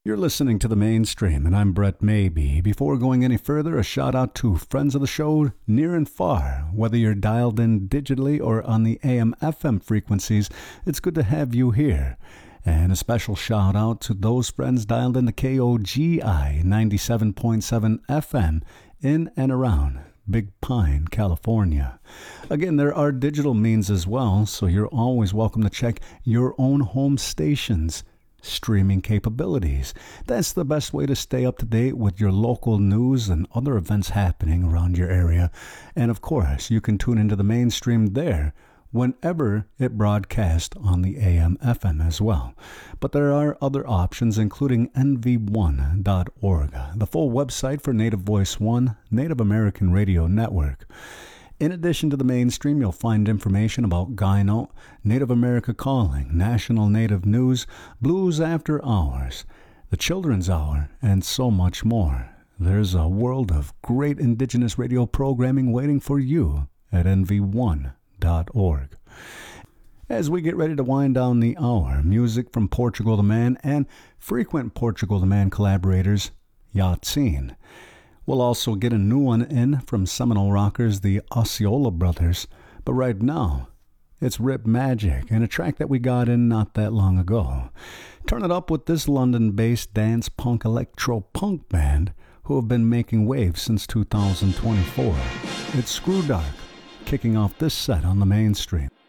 You're listening to The Mainstream, and I'm Brett Maybe. Before going any further, a shout out to friends of the show near and far. Whether you're dialed in digitally or on the AM/FM frequencies, it's good to have you here. And a special shout out to those friends dialed in the KOGI 97.7 FM in and around Big Pine, California. Again, there are digital means as well, so you're always welcome to check your own home station's streaming capabilities. That's the best way to stay up to date with your local news and other events happening around your area. And of course, you can tune into The Mainstream there whenever it broadcasts on the AM/FM as well. But there are other options, including nv1.org, the full website for Native Voice One, Native American Radio Network. In addition to The Mainstream, you'll find information about Gyno, Native America Calling, National Native News, Blues After Hours, the Children's Hour, and so much more. There's a world of great Indigenous radio programming waiting for you at nv1.org. As we get ready to wind down the hour, music from Portugal the Man and frequent Portugal the Man collaborators, Yahtsin. We'll also get a new one in from Seminole rockers, the Osceola Brothers. But right now, it's Rip Magic, and a track that we got in not that long ago. Turn it up with this London-based dance punk electro-punk band who have been making waves since 2024. It's Screwdark, kicking off this set on The Mainstream.